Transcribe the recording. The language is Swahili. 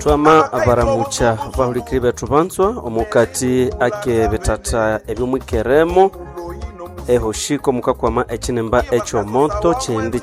twama abaramucha bahulikiri betu banzwa omukati ake betata ebyomwikeremo ehoshiko mukakwama ekinemba ekyo moto kindi